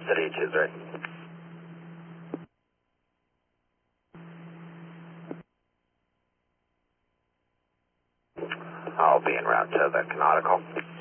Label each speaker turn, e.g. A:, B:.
A: City 23. I'll be en route to the Canonical.